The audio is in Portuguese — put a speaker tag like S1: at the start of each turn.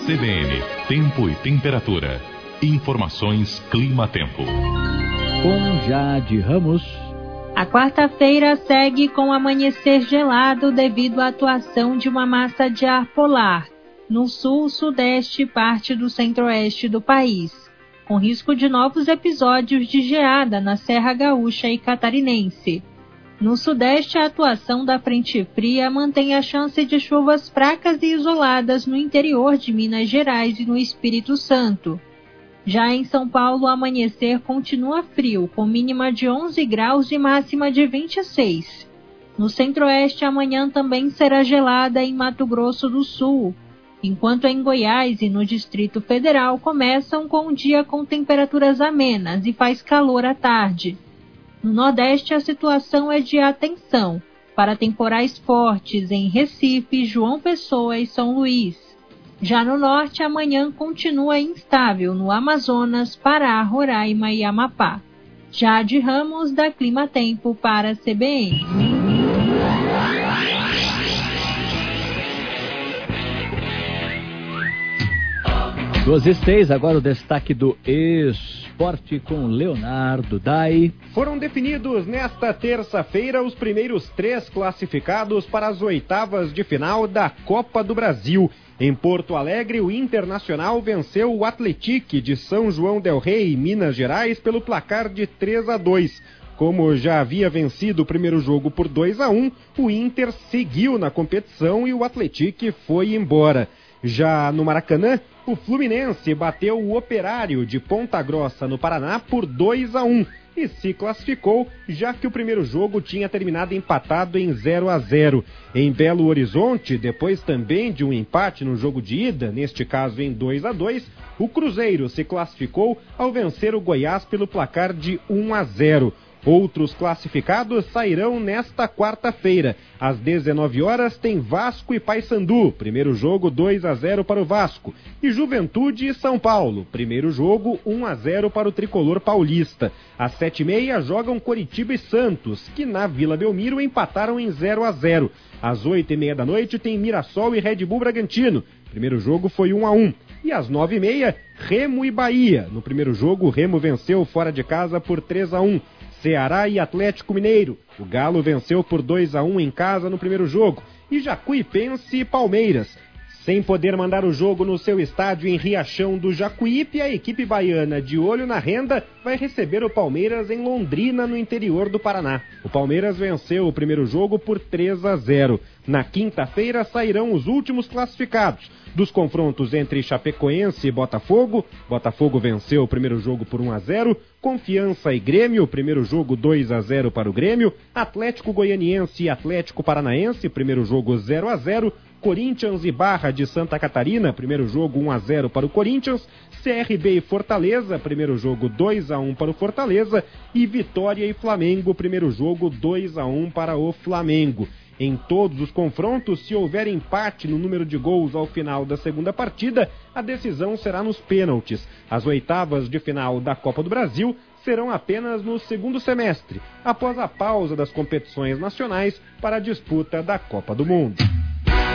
S1: CBN, tempo e temperatura. Informações Clima-Tempo.
S2: Com Jade Ramos.
S3: A quarta-feira segue com amanhecer gelado devido à atuação de uma massa de ar polar no sul, sudeste e parte do centro-oeste do país, com risco de novos episódios de geada na Serra Gaúcha e Catarinense. No sudeste, a atuação da frente fria mantém a chance de chuvas fracas e isoladas no interior de Minas Gerais e no Espírito Santo. Já em São Paulo, o amanhecer continua frio, com mínima de 11 graus e máxima de 26. No centro-oeste, amanhã também será gelada em Mato Grosso do Sul, enquanto em Goiás e no Distrito Federal começam com o dia com temperaturas amenas e faz calor à tarde. No Nordeste, a situação é de atenção para temporais fortes em Recife, João Pessoa e São Luís. Já no Norte, amanhã continua instável no Amazonas, Pará, Roraima e Amapá. Jade Ramos, da Clima-Tempo para a CBN.
S2: 12h06, agora o destaque do esporte com Leonardo Dai.
S4: Foram definidos nesta terça-feira os primeiros 3 classificados para as oitavas de final da Copa do Brasil. Em Porto Alegre, o Internacional venceu o Atlético de São João del Rei, Minas Gerais, pelo placar de 3-2. Como já havia vencido o primeiro jogo por 2-1, o Inter seguiu na competição e o Atlético foi embora. Já no Maracanã, o Fluminense bateu o Operário de Ponta Grossa, no Paraná, por 2-1 e se classificou, já que o primeiro jogo tinha terminado empatado em 0-0. Em Belo Horizonte, depois também de um empate no jogo de ida, neste caso em 2-2, o Cruzeiro se classificou ao vencer o Goiás pelo placar de 1-0. Outros classificados sairão nesta quarta-feira. Às 19 horas tem Vasco e Paysandu, primeiro jogo 2-0 para o Vasco. E Juventude e São Paulo, primeiro jogo 1-0 para o tricolor paulista. Às 7h30 jogam Coritiba e Santos, que na Vila Belmiro empataram em 0-0. Às 8h30 da noite tem Mirassol e Red Bull Bragantino, primeiro jogo foi 1-1. E às 9h30, Remo e Bahia. No primeiro jogo, o Remo venceu fora de casa por 3-1. Ceará e Atlético Mineiro. O Galo venceu por 2-1 em casa no primeiro jogo. E Jacuipense e Palmeiras. Sem poder mandar o jogo no seu estádio em Riachão do Jacuípe, a equipe baiana, de olho na renda, vai receber o Palmeiras em Londrina, no interior do Paraná. O Palmeiras venceu o primeiro jogo por 3-0. Na quinta-feira sairão os últimos classificados dos confrontos entre Chapecoense e Botafogo. Botafogo venceu o primeiro jogo por 1-0. Confiança e Grêmio, primeiro jogo 2-0 para o Grêmio. Atlético Goianiense e Atlético Paranaense, primeiro jogo 0-0. Corinthians e Barra de Santa Catarina, primeiro jogo 1-0 para o Corinthians. CRB e Fortaleza, primeiro jogo 2-1 para o Fortaleza. E Vitória e Flamengo, primeiro jogo 2-1 para o Flamengo. Em todos os confrontos, se houver empate no número de gols ao final da segunda partida, a decisão será nos pênaltis. As oitavas de final da Copa do Brasil serão apenas no segundo semestre, após a pausa das competições nacionais para a disputa da Copa do Mundo.